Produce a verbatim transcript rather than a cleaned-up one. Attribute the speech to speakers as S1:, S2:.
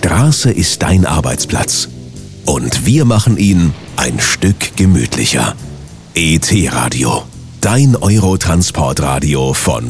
S1: Straße ist dein Arbeitsplatz. Und wir machen ihn ein Stück gemütlicher. E T-Radio, dein Eurotransportradio von